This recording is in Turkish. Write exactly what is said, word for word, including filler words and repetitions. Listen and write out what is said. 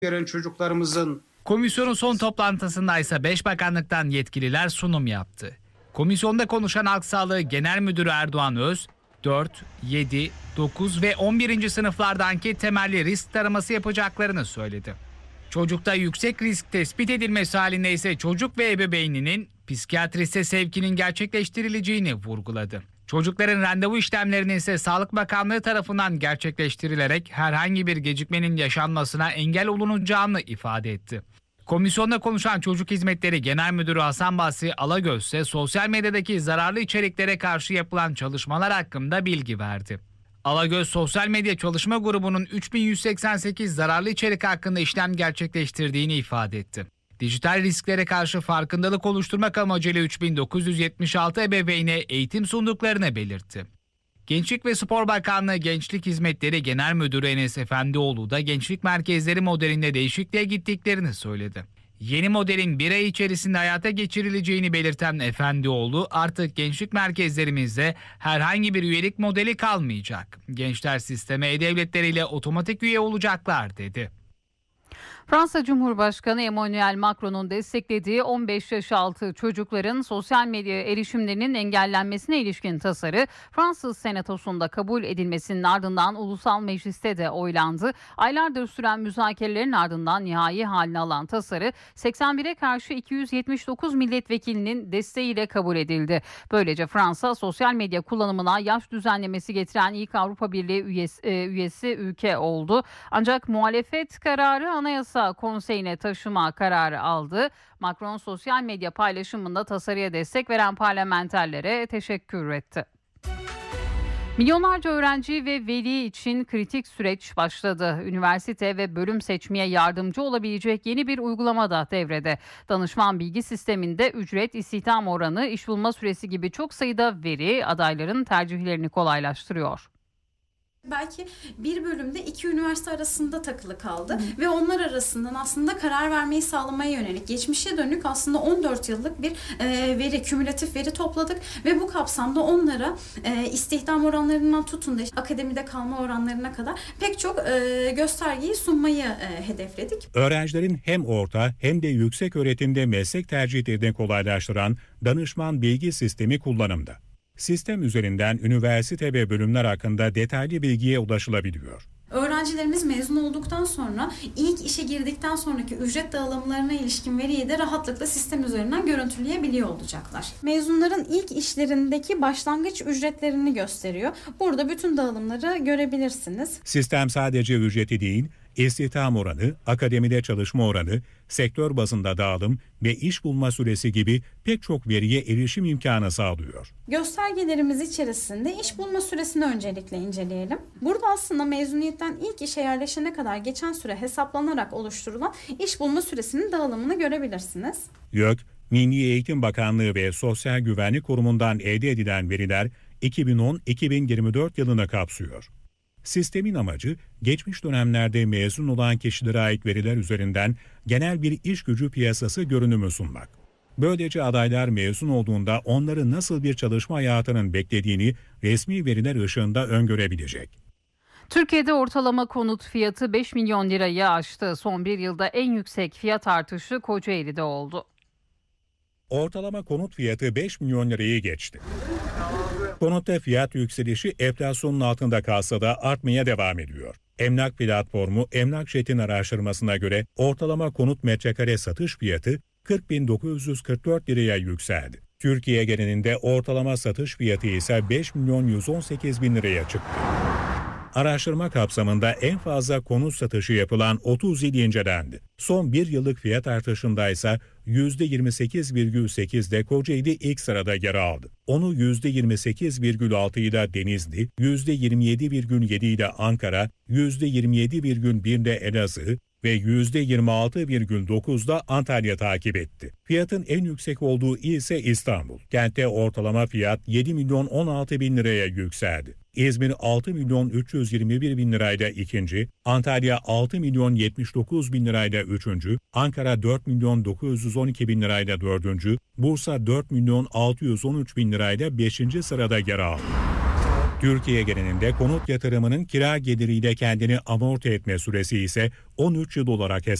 gören çocuklarımızın... Komisyonun son toplantısında ise beş bakanlıktan yetkililer sunum yaptı. Komisyonda konuşan Halk Sağlığı Genel Müdürü Erdoğan Öz, dört, yedi, dokuz ve on birinci sınıflarda anket temelli risk taraması yapacaklarını söyledi. Çocukta yüksek risk tespit edilmesi halinde ise çocuk ve ebeveyninin psikiyatriste sevkinin gerçekleştirileceğini vurguladı. Çocukların randevu işlemlerinin ise Sağlık Bakanlığı tarafından gerçekleştirilerek herhangi bir gecikmenin yaşanmasına engel olunacağını ifade etti. Komisyonda konuşan Çocuk Hizmetleri Genel Müdürü Hasan Basri Alagöz ise sosyal medyadaki zararlı içeriklere karşı yapılan çalışmalar hakkında bilgi verdi. Alagöz, sosyal medya çalışma grubunun üç bin yüz seksen sekiz zararlı içerik hakkında işlem gerçekleştirdiğini ifade etti. Dijital risklere karşı farkındalık oluşturmak amacıyla üç bin dokuz yüz yetmiş altı ebeveyne eğitim sunduklarını belirtti. Gençlik ve Spor Bakanlığı Gençlik Hizmetleri Genel Müdürü Enes Efendioğlu da gençlik merkezleri modelinde değişikliğe gittiklerini söyledi. Yeni modelin bir ay içerisinde hayata geçirileceğini belirten Efendioğlu, artık gençlik merkezlerimizde herhangi bir üyelik modeli kalmayacak. Gençler sisteme e-devletleriyle otomatik üye olacaklar dedi. Fransa Cumhurbaşkanı Emmanuel Macron'un desteklediği on beş yaş altı çocukların sosyal medya erişimlerinin engellenmesine ilişkin tasarı Fransız Senatosu'nda kabul edilmesinin ardından Ulusal Meclis'te de oylandı. Aylardır süren müzakerelerin ardından nihai halini alan tasarı seksen bire karşı iki yüz yetmiş dokuz milletvekilinin desteğiyle kabul edildi. Böylece Fransa sosyal medya kullanımına yaş düzenlemesi getiren ilk Avrupa Birliği üyesi, e, üyesi ülke oldu. Ancak muhalefet kararı Anayasa Konseyi'ne taşıma kararı aldı. Macron sosyal medya paylaşımında tasarıya destek veren parlamenterlere teşekkür etti. Milyonlarca öğrenci ve veli için kritik süreç başladı. Üniversite ve bölüm seçmeye yardımcı olabilecek yeni bir uygulama da devrede. Danışman bilgi sisteminde ücret, istihdam oranı, iş bulma süresi gibi çok sayıda veri adayların tercihlerini kolaylaştırıyor. Belki bir bölümde iki üniversite arasında takılı kaldı Hı. ve onlar arasından aslında karar vermeyi sağlamaya yönelik geçmişe dönük aslında on dört yıllık bir e, veri, kümülatif veri topladık ve bu kapsamda onlara e, istihdam oranlarından tutun da işte, akademide kalma oranlarına kadar pek çok e, göstergeyi sunmayı e, hedefledik. Öğrencilerin hem orta hem de yüksek öğretimde meslek tercihlerini kolaylaştıran danışman bilgi sistemi kullanımda. Sistem üzerinden üniversite ve bölümler hakkında detaylı bilgiye ulaşılabiliyor. Öğrencilerimiz mezun olduktan sonra ilk işe girdikten sonraki ücret dağılımlarına ilişkin veriyi de rahatlıkla sistem üzerinden görüntüleyebiliyor olacaklar. Mezunların ilk işlerindeki başlangıç ücretlerini gösteriyor. Burada bütün dağılımları görebilirsiniz. Sistem sadece ücreti değil, istihdam oranı, akademide çalışma oranı, sektör bazında dağılım ve iş bulma süresi gibi pek çok veriye erişim imkanı sağlıyor. Göstergelerimiz içerisinde iş bulma süresini öncelikle inceleyelim. Burada aslında mezuniyetten ilk işe yerleşene kadar geçen süre hesaplanarak oluşturulan iş bulma süresinin dağılımını görebilirsiniz. YÖK, Milli Eğitim Bakanlığı ve Sosyal Güvenlik Kurumu'ndan elde edilen veriler iki bin on iki bin yirmi dört yılını kapsıyor. Sistemin amacı geçmiş dönemlerde mezun olan kişilere ait veriler üzerinden genel bir iş gücü piyasası görünümü sunmak. Böylece adaylar mezun olduğunda onları nasıl bir çalışma hayatının beklediğini resmi veriler ışığında öngörebilecek. Türkiye'de ortalama konut fiyatı beş milyon lirayı aştı. Son bir yılda en yüksek fiyat artışı Kocaeli'de oldu. Ortalama konut fiyatı beş milyon lirayı geçti. Konutta fiyat yükselişi enflasyonun altında kalsa da artmaya devam ediyor. Emlak platformu Emlakjet'in araştırmasına göre ortalama konut metrekare satış fiyatı kırk bin dokuz yüz kırk dört liraya yükseldi. Türkiye genelinde ortalama satış fiyatı ise beş milyon yüz on sekiz bin liraya çıktı. Araştırma kapsamında en fazla konut satışı yapılan otuz il incelendi. Son bir yıllık fiyat artışında ise yüzde yirmi sekiz virgül sekizde Kocaeli ilk sırada yer aldı. Onu yüzde yirmi sekiz virgül altı ile Denizli, yüzde yirmi yedi virgül yedi ile Ankara, yüzde yirmi yedi virgül bir ile Elazığ ve yüzde yirmi altı virgül dokuzda Antalya takip etti. Fiyatın en yüksek olduğu il ise İstanbul. Kentte ortalama fiyat yedi milyon on altı bin liraya yükseldi. İzmir altı milyon üç yüz yirmi bir bin lirayla ikinci, Antalya altı milyon yetmiş dokuz bin lirayla üçüncü, Ankara dört milyon dokuz yüz on iki bin lirayla dördüncü, Bursa dört milyon altı yüz on üç bin lirayla beşinci sırada yer aldı. Türkiye genelinde konut yatırımının kira geliriyle kendini amorti etme süresi ise on üç yıl olarak hesaplanıyor.